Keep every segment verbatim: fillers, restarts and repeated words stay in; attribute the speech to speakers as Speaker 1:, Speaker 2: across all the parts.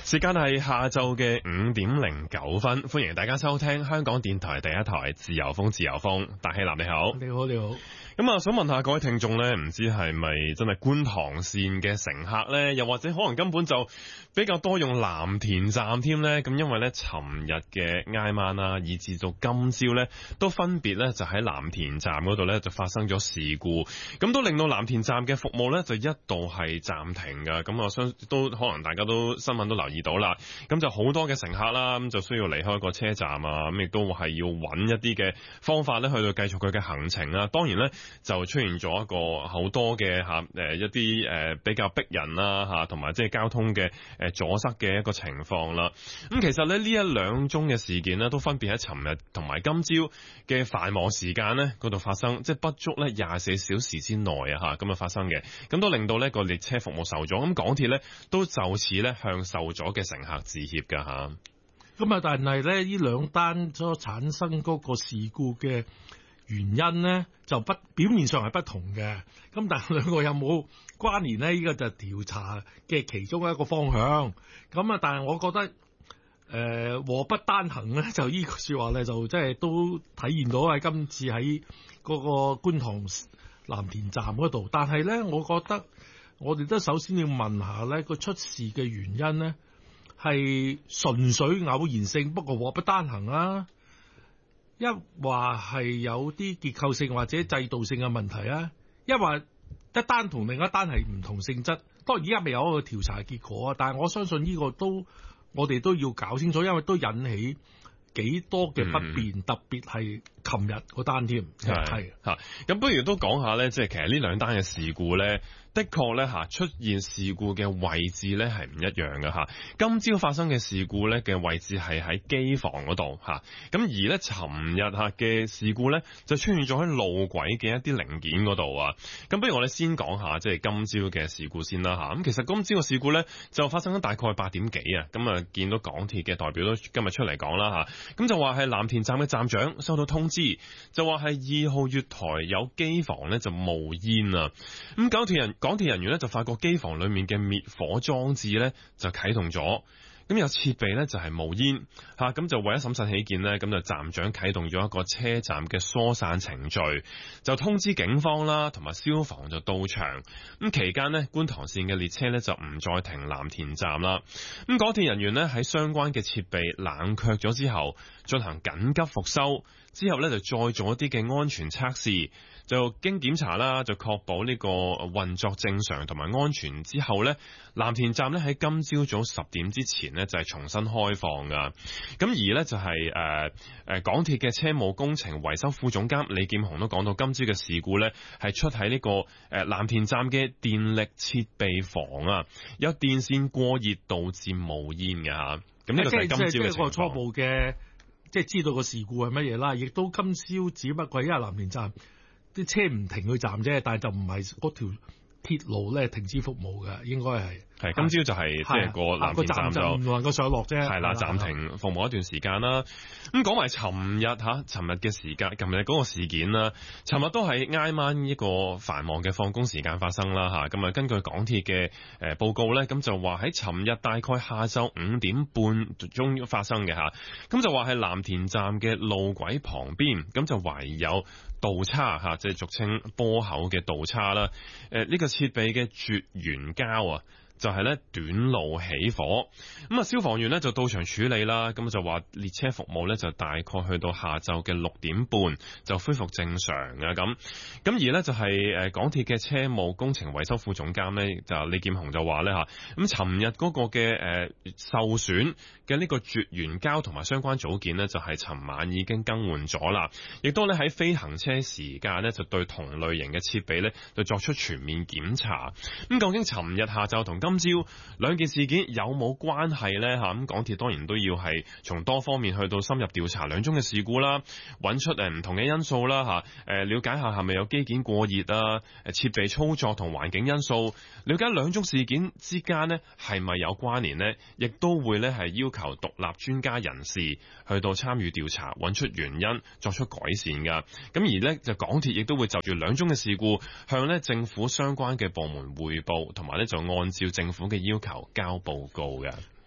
Speaker 1: 時間係下晝嘅五點零九分，歡迎大家收聽香港電台第一台自由風自由風。大希南你好。
Speaker 2: 你好，你好。
Speaker 1: 咁啊，想問下各位聽眾呢，唔知係咪真係觀塘綫嘅乘客呢？又或者可能根本就比較多用藍田站添呢？咁因為呢，尋日嘅挨晚啊，以至到今朝呢，都分別呢就喺藍田站嗰度呢就發生咗事故，咁都令到藍田站嘅服務呢就一度係暫停㗎。咁我相都可能大家都新聞都留意到啦。咁就好多嘅乘客啦，咁就需要離開個車站啊，咁亦都係要揾一啲嘅方法呢去到繼續佢嘅行程啊。當然呢，就出現咗一個好多嘅吓誒一啲誒比較逼人啦吓，同埋即係交通嘅誒阻塞嘅一個情況啦。咁其實咧呢一兩宗嘅事件呢，都分別喺尋日同埋今朝嘅繁忙時間呢嗰度發生，即係不足咧廿四小時之內啊吓咁啊發生嘅，咁都令到呢個列車服務受阻。咁港鐵呢，都就此呢向受阻嘅乘客致歉噶吓。
Speaker 2: 咁啊，但係咧呢兩單所產生嗰個事故嘅原因呢，就不表面上係不同嘅，咁但係兩個有冇關聯呢？呢個就係調查嘅其中一個方向。咁啊，但係我覺得誒禍不單行咧，就呢句説話咧，就即係都體現到喺今次喺嗰個觀塘藍田站嗰度。但係咧，我覺得我哋都首先要問下咧個出事嘅原因咧，係純粹偶然性，不過禍不單行啦。一話係有啲結構性或者制度性嘅問題啊，一話一單同另一單係唔同性質。當然而家未有一個調查結果啊，但係我相信呢個都我哋都要搞清楚，因為都引起幾多嘅不便，嗯、特別係琴日嗰單添。係
Speaker 1: 嚇，咁不如都講下咧，即係其實呢兩單嘅事故咧，的確咧嚇出現事故嘅位置咧係唔一樣嘅嚇。今朝發生嘅事故咧嘅位置係喺機房嗰度嚇，咁而咧尋日嚇嘅事故咧就出現咗喺路軌嘅一啲零件嗰度啊。咁不如我哋先講下即係今朝嘅事故先啦嚇。咁其實今朝嘅事故咧就發生咗大概八點幾啊。咁啊見到港鐵嘅代表都今日出嚟講啦嚇。咁就話係藍田站嘅站長收到通知，就話係二號月台有機房咧就冒煙啊。咁港鐵人港鐵人員咧就發覺機房裏面嘅滅火裝置咧就啟動咗，咁有設備咧就係冒煙吓，咁就為咗審慎起見咧，咁就站長啟動咗一個車站嘅疏散程序，就通知警方啦，同埋消防就到場。咁期間咧，觀塘綫嘅列車咧就唔再停藍田站啦。咁港鐵人員咧喺相關嘅設備冷卻咗之後，進行緊急復修。之後咧就再做一啲嘅安全測試，就經檢查啦，就確保呢個運作正常同埋安全之後咧，藍田站咧喺今朝早十點之前咧就係重新開放噶。咁而咧就係誒誒港鐵嘅車務工程維修副總監李劍雄都講到，今朝嘅事故咧係出喺呢個誒藍田站嘅電力設備房啊，有電線過熱導致冒煙嘅吓。咁呢個就係今朝嘅情況。即係一個初步嘅。即係知道個事故係乜嘢啦，亦都今朝只不過因為藍田站啲車唔停去站啫，但係就唔係嗰條鐵路咧停止服務嘅，應該係。係今朝就係即係個藍田站就唔能夠上落啫，係啦，暫停服務一段時間啦。咁講埋尋日吓，尋日嘅時間，琴日嗰個事件啦，尋日都係挨晚一個繁忙嘅放工時間發生啦吓。咁啊，根據港鐵嘅誒報告咧，咁就話喺尋日大概下晝五點半鐘發生嘅吓。咁就話係藍田站嘅路軌旁邊，咁就懷疑有導叉吓，即係俗稱波口嘅導叉啦。誒，呢個設備嘅絕緣膠啊，就係咧短路起火，咁啊消防員咧就到場處理啦，咁就話列車服務咧就大概去到下晝嘅六點半就恢復正常嘅咁，咁而咧就係誒港鐵嘅車務工程維修副總監咧就李劍雄就話咧吓，咁尋日嗰個嘅誒受損嘅呢個絕緣膠同埋相關組件咧就係尋晚已經更換咗啦，亦都咧喺非行車時間咧就對同類型嘅設備咧就作出全面檢查，咁究竟尋日下晝同今今朝兩件事件有冇關係呢？吓，咁港鐵當然都要係從多方面去到深入調查兩宗嘅事故啦，揾出誒唔同嘅因素啦吓，誒了解下係咪有機件過熱啊，誒設備操作同環境因素，了解兩宗事件之間呢係咪有關聯呢？亦都會呢係要求獨立專家人士去到參與調查，揾出原因，作出改善噶。咁而呢，就港鐵亦都會就住兩宗嘅事故向呢政府相關嘅部門匯報，同埋呢就按照政府嘅要求交報告嘅。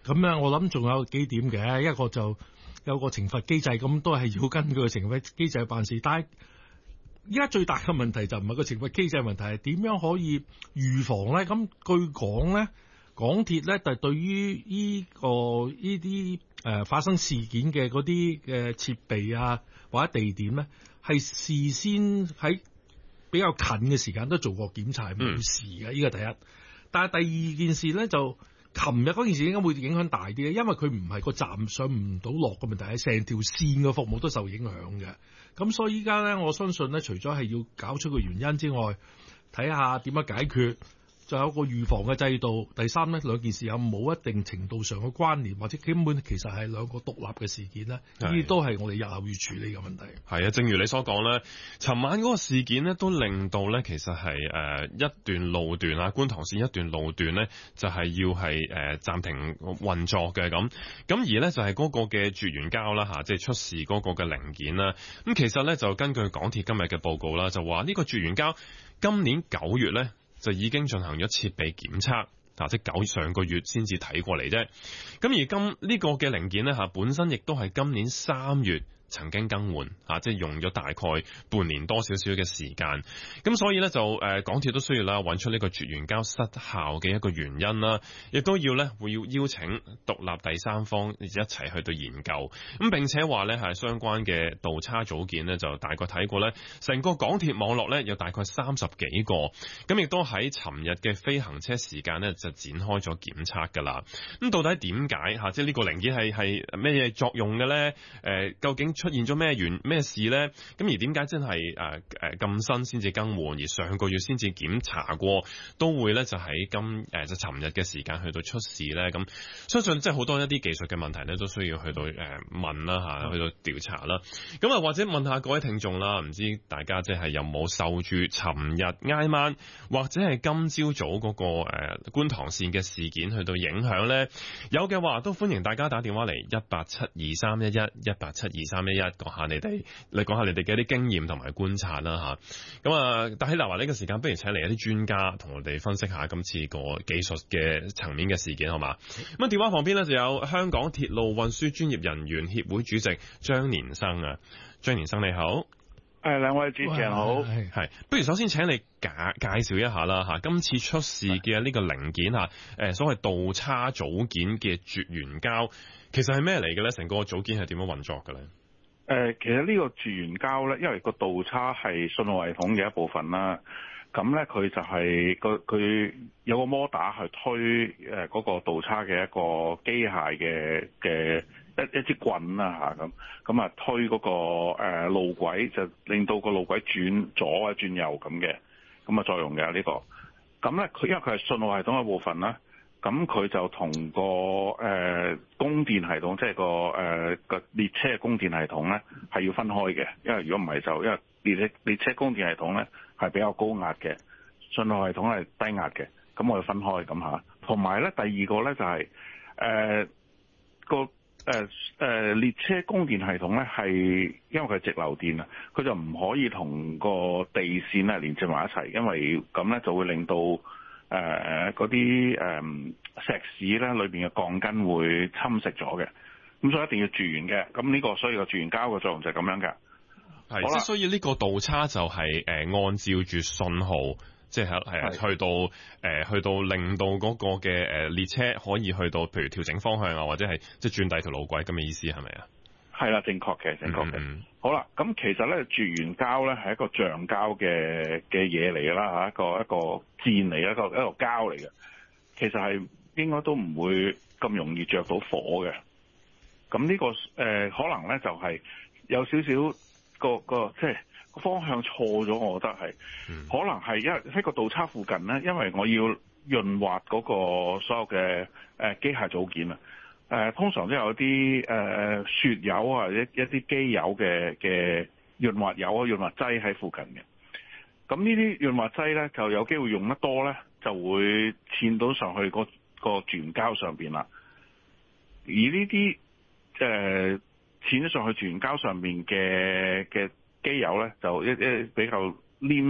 Speaker 2: 咁咧我諗仲有幾點嘅，一個就有個懲罰機制，咁都係要根據個懲罰機制去辦事。但係依家最大嘅問題就唔係個懲罰機制問題，係點樣可以預防咧？咁據講咧，港鐵咧就對於呢個呢啲誒發生事件嘅嗰啲嘅設備啊或者地點咧，係事先喺比較近嘅時間都做過檢查，係冇事嘅。呢個第一。但係第二件事咧，就琴日嗰件事應該會影響大啲嘅，因為佢唔係個站上唔到落嘅問題，係成條線嘅服務都受影響嘅。咁所以依家咧，我相信咧，除咗係要搞出個原因之外，睇下點樣解決。就有個預防嘅制度。第三咧，兩件事有冇一定程度上嘅關聯，或者根本其實係兩個獨立嘅事件咧？呢啲都係我哋日後要處理嘅問題。係
Speaker 1: 啊，正如你所講咧，尋晚嗰個事件咧，都令到咧，其實係誒一段路段啊，觀塘線一段路段咧，就係要係誒暫停運作嘅咁。咁而咧就係嗰個嘅絕緣膠啦嚇，即係出事嗰個嘅零件啦。咁其實咧就根據港鐵今日嘅報告啦，就話呢個絕緣膠今年九月咧，就已經進行咗設備檢測，啊，即九上個月先至睇過嚟啫。咁而今呢個嘅零件呢，本身亦都係今年三月曾經更換，啊，即係用咗大概半年多少少嘅時間。咁所以呢，就誒港鐵都需要啦，揾出呢個絕緣膠失效嘅一個原因啦，亦都要呢會要邀請獨立第三方一齊去到研究。咁並且話呢係相關嘅導叉組件呢，就大概睇過呢成個港鐵網絡呢有大概三十幾個，咁亦都喺尋日嘅非行車時間呢，就展開咗檢測㗎啦。咁到底點解嚇？即係呢個零件係係咩嘢作用嘅呢？誒，究竟出現咗咩原咩事呢？咁而點解真係誒誒咁新先至更換，而上個月先至檢查過，都會呢就喺今誒就尋日嘅時間去到出事呢？咁相信即係好多一啲技術嘅問題呢，都需要去到誒問啦嚇，去到調查啦。咁啊或者問下各位聽眾啦，唔知大家即係有冇受住尋日挨晚或者係今朝早嗰個誒觀塘線嘅事件去到影響呢？有嘅話都歡迎大家打電話嚟一八七二三一一一八七二三一一講下你哋，你講下你哋嘅一啲經驗同埋觀察啦嚇。咁啊，但喺嗱話呢個時間，不如請嚟一啲專家同我哋分析下今次個技術嘅層面嘅事件，好嘛？咁啊，電話旁邊呢，就有香港鐵路運輸專業人員協會主席張年生啊，張年生你好。
Speaker 3: 誒，兩位主持人好。
Speaker 1: 係，不如首先請你介介紹一下啦嚇，今次出事嘅呢個零件嚇，誒所謂導叉組件嘅絕緣膠，其實係咩嚟嘅咧？成個組件係點樣運作嘅咧？
Speaker 3: 誒，其實呢個絕緣膠咧，因為個導叉係信號系統嘅一部分啦，咁咧佢就係個佢有個摩打去推誒嗰個導叉嘅一個機械嘅嘅一一支棍啦嚇，咁咁啊推嗰個誒路軌，就令到個路軌轉左或者轉右咁嘅咁啊作用嘅呢個。咁咧佢因為佢係信號系統嘅部分啦。咁佢就同個誒供電系統，即係個誒個列車嘅供電系統咧，係要分開嘅。因為如果唔係就因為列車列車供電系統咧係比較高壓嘅，信號系統係低壓嘅。咁我哋分開咁嚇。同埋咧第二個咧就係誒個誒誒列車供電系統咧係因為佢係直流電啊，佢就唔可以同個地線咧連接埋一齊，因為咁咧就會令到誒嗰啲誒石屎咧裏邊嘅鋼筋會侵蝕咗嘅，咁所以一定要絕緣嘅。咁呢個所以個絕緣膠嘅作用就係咁樣嘅。
Speaker 1: 係，即係所以呢個導叉就係誒按照住信號，即係係去到誒、呃、去到令到嗰個嘅誒列車可以去到，譬如調整方向啊，或者係即係轉第二條路軌咁嘅意思係咪啊？係
Speaker 3: 啦，正確嘅，正確嘅。
Speaker 1: 嗯、
Speaker 3: 好啦，咁其實咧絕緣膠咧係一個橡膠嘅嘅嘢嚟㗎啦嚇，一個一個箭嚟，一個一個膠嚟嘅。其實係應該都唔會咁容易着到火嘅。咁呢、呢個誒、呃、可能咧就係有少少個個即係個方向錯咗，我覺得係、嗯、可能係一喺個導叉附近咧，因為我要潤滑嗰個所有嘅誒機械組件啊。誒、呃、通常都有啲誒、呃、雪油啊，一一啲機油嘅嘅潤滑油啊、潤滑劑喺附近嘅。咁呢啲潤滑劑咧，就有機會用得多咧，就會濺到上去個個絕緣膠上邊啦。而呢啲誒濺咗上去絕緣膠上邊嘅嘅機油咧，就一一比較黏